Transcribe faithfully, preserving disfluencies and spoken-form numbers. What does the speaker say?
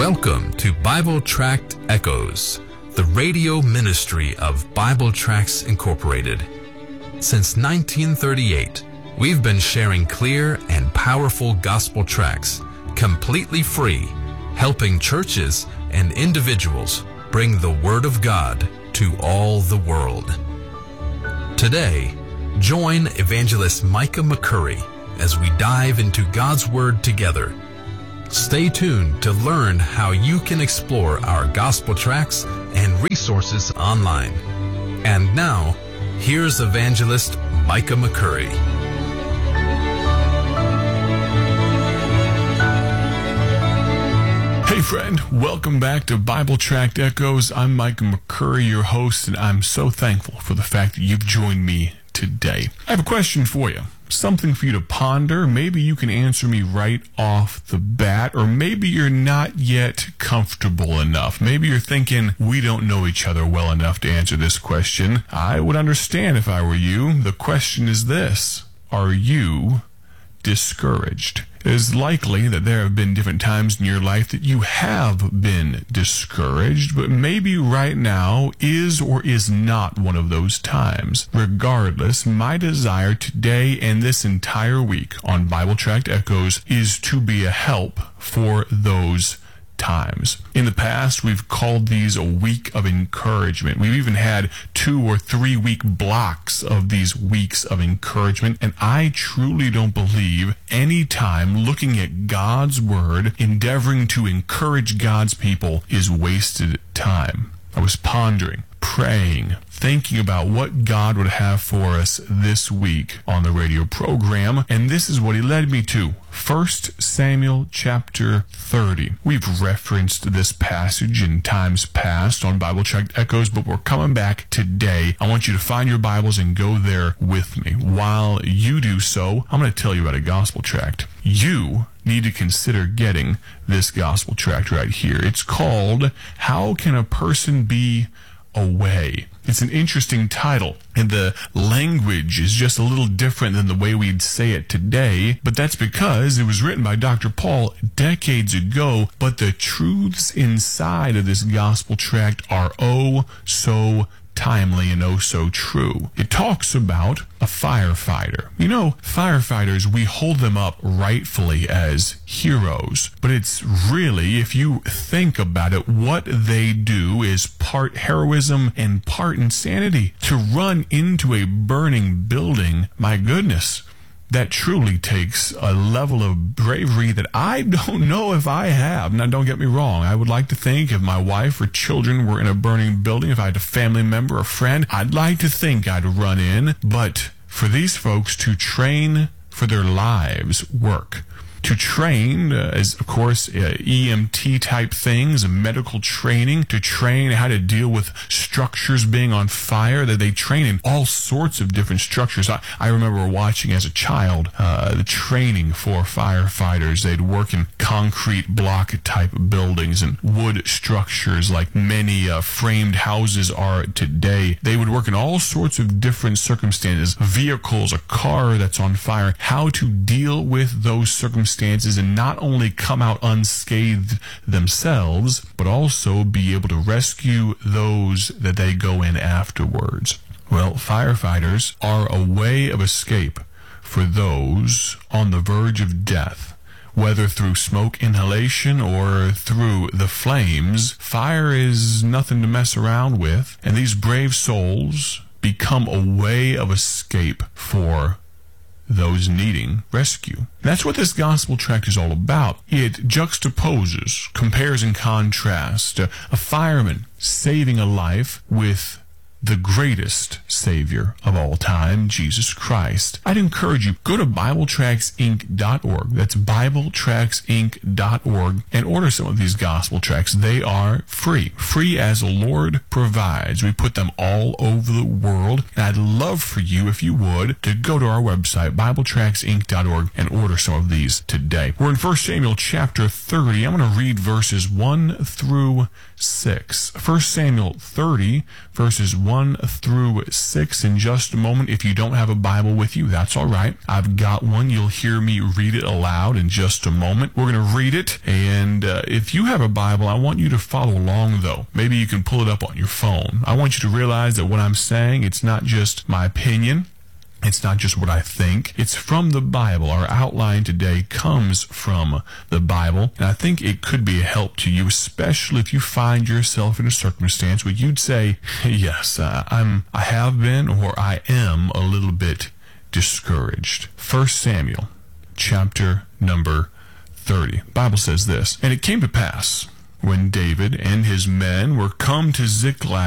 Welcome to Bible Tract Echoes, the radio ministry of Bible Tracts Incorporated. Since nineteen thirty-eight, we've been sharing clear and powerful gospel tracts, completely free, helping churches and individuals bring the Word of God to all the world. Today, join Evangelist Micah McCurry as we dive into God's Word together. Stay tuned to learn how you can explore our gospel tracts and resources online. And now, here's Evangelist Micah McCurry. Hey friend, welcome back to Bible Tract Echoes. I'm Micah McCurry, your host, and I'm so thankful for the fact that you've joined me today. I have a question for you. Something for you to ponder. Maybe you can answer me right off the bat, or maybe you're not yet comfortable enough. Maybe you're thinking, we don't know each other well enough to answer this question. I would understand if I were you. The question is this: are you discouraged? It is likely that there have been different times in your life that you have been discouraged, but maybe right now is or is not one of those times. Regardless, my desire today and this entire week on Bible Tract Echoes is to be a help for those times. In the past, we've called these a week of encouragement. We've even had two or three week blocks of these weeks of encouragement, and I truly don't believe any time looking at God's Word, endeavoring to encourage God's people, is wasted time. I was pondering, praying, thinking about what God would have for us this week on the radio program, and this is what he led me to. First Samuel chapter thirty. We've referenced this passage in times past on Bible Tract Echoes, but we're coming back today. I want you to find your Bibles and go there with me. While you do so, I'm going to tell you about a gospel tract. You need to consider getting this gospel tract right here. It's called, How Can a Person Be Away? It's an interesting title, and the language is just a little different than the way we'd say it today, but that's because it was written by Doctor Paul decades ago, but the truths inside of this gospel tract are oh so timely and oh so true. It talks about a firefighter. You know, firefighters, we hold them up rightfully as heroes, but it's really, if you think about it, what they do is part heroism and part insanity. To run into a burning building, my goodness, that truly takes a level of bravery that I don't know if I have. Now, don't get me wrong. I would like to think if my wife or children were in a burning building, if I had a family member, a friend, I'd like to think I'd run in. But for these folks to train for their lives' work, to train, uh, as of course, uh, E M T type things, medical training, to train how to deal with structures being on fire, that they train in all sorts of different structures. I, I remember watching as a child uh, the training for firefighters. They'd work in concrete block type buildings and wood structures like many uh, framed houses are today. They would work in all sorts of different circumstances, vehicles, a car that's on fire, how to deal with those circumstances and not only come out unscathed themselves, but also be able to rescue those that they go in afterwards. Well, firefighters are a way of escape for those on the verge of death. Whether through smoke inhalation or through the flames, fire is nothing to mess around with, and these brave souls become a way of escape for those needing rescue. That's what this gospel tract is all about. It juxtaposes, compares and contrasts a, a fireman saving a life with the greatest Savior of all time, Jesus Christ. I'd encourage you, go to Bible Tracts Inc dot org. That's Bible Tracts Inc dot org, and order some of these gospel tracts. They are free. Free as the Lord provides. We put them all over the world, and I'd love for you, if you would, to go to our website, Bible Tracts Inc dot org, and order some of these today. We're in First Samuel chapter thirty. I'm going to read verses one through six. First Samuel thirty, verses one one through six in just a moment. If you don't have a Bible with you, that's all right. I've got one. You'll hear me read it aloud in just a moment. We're going to read it, and uh, if you have a Bible, I want you to follow along, though. Maybe you can pull it up on your phone. I want you to realize that what I'm saying, it's not just my opinion. It's not just what I think. It's from the Bible. Our outline today comes from the Bible, and I think it could be a help to you, especially if you find yourself in a circumstance where you'd say, yes, uh, I'm, I have been, or I am a little bit discouraged. First Samuel, chapter number thirty. The Bible says this, "And it came to pass, when David and his men were come to Ziklag,